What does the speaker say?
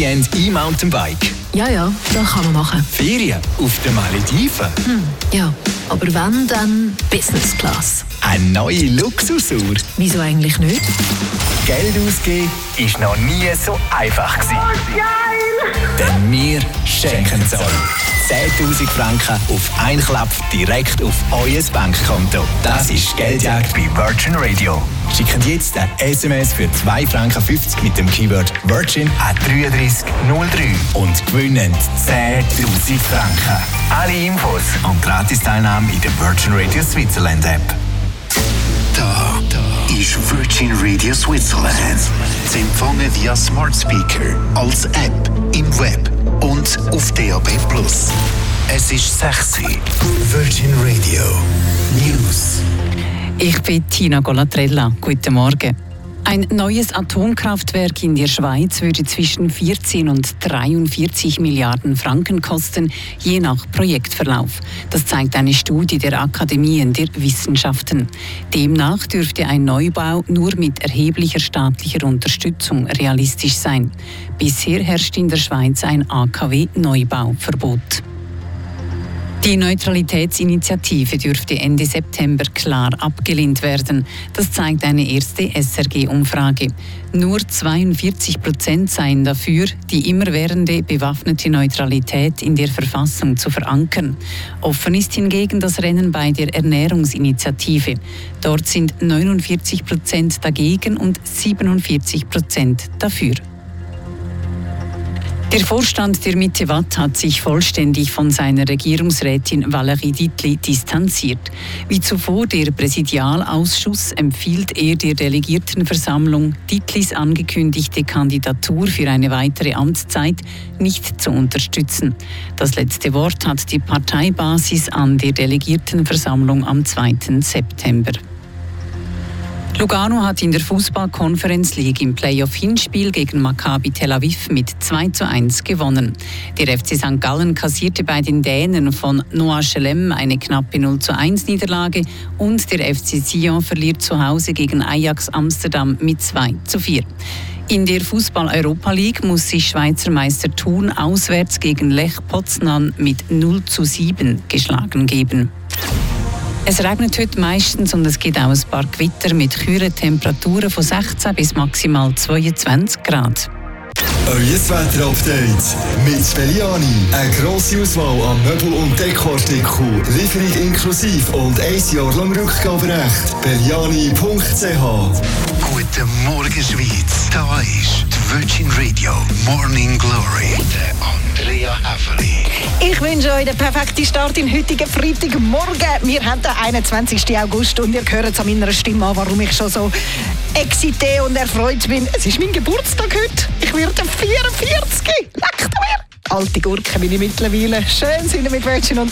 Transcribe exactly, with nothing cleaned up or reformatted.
Wochenend E-Mountainbike. Ja, ja, das kann man machen. Ferien auf den Malediven. Hm, ja, aber wenn, dann Business Class. Eine neue Luxusuhr. Wieso eigentlich nicht? Geld ausgeben ist noch nie so einfach gewesen. Oh, geil! Denn wir schenken es euch. zehntausend Franken auf einen Klapp direkt auf euer Bankkonto. Das ist Geldjagd bei Virgin Radio. Schickt jetzt ein S M S für zwei Franken fünfzig mit dem Keyword Virgin an drei drei null drei und gewinnen zehntausend Franken. Alle Infos und Gratis-Teilnahme in der Virgin Radio Switzerland App. Da, da ist Virgin Radio Switzerland. Zu empfangen via Smart Speaker, als App, im Web und auf D A B plus. Es ist sechs Uhr. Virgin Radio News. Ich bin Tina Golatrella. Guten Morgen. Ein neues Atomkraftwerk in der Schweiz würde zwischen vierzehn und dreiundvierzig Milliarden Franken kosten, je nach Projektverlauf. Das zeigt eine Studie der Akademien der Wissenschaften. Demnach dürfte ein Neubau nur mit erheblicher staatlicher Unterstützung realistisch sein. Bisher herrscht in der Schweiz ein A K W-Neubauverbot. Die Neutralitätsinitiative dürfte Ende September klar abgelehnt werden. Das zeigt eine erste S R G-Umfrage. Nur zweiundvierzig Prozent seien dafür, die immerwährende bewaffnete Neutralität in der Verfassung zu verankern. Offen ist hingegen das Rennen bei der Ernährungsinitiative. Dort sind neunundvierzig Prozent dagegen und siebenundvierzig Prozent dafür. Der Vorstand der Mitte Watt hat sich vollständig von seiner Regierungsrätin Valérie Dietli distanziert. Wie zuvor der Präsidialausschuss empfiehlt er der Delegiertenversammlung, Dietlis angekündigte Kandidatur für eine weitere Amtszeit nicht zu unterstützen. Das letzte Wort hat die Parteibasis an der Delegiertenversammlung am zweiten September. Lugano hat in der Fußball-Conference League im Playoff-Hinspiel gegen Maccabi Tel Aviv mit zwei zu eins gewonnen. Der F C Sankt Gallen kassierte bei den Dänen von Noah Schelem eine knappe null zu eins Niederlage und der F C Sion verliert zu Hause gegen Ajax Amsterdam mit zwei zu vier. In der Fußball-Europa League muss sich Schweizer Meister Thun auswärts gegen Lech Poznan mit null zu sieben geschlagen geben. Es regnet heute meistens und es gibt auch ein paar Gewitter mit kühlen Temperaturen von sechzehn bis maximal zweiundzwanzig Grad. Euer Wetter-Update mit Belliani. Eine grosse Auswahl an Möbel- und Dekoartikeln, Lieferung inklusive und ein Jahr lang Rückgaberecht. Belliani punkt c h. Guten Morgen, Schweiz. Da ist die Virgin Radio Morning Glory. Der Andrea Häfeli. Ich wünsche euch den perfekten Start in heutigen Freitagmorgen. Wir haben den einundzwanzigsten August und ihr hört es an meiner Stimme an, warum ich schon so excité und erfreut bin. Es ist mein Geburtstag heute. Ich werde vierundvierzig. Leckt mir. Alte Gurke bin ich mittlerweile. Schön sind wir mit Virgin und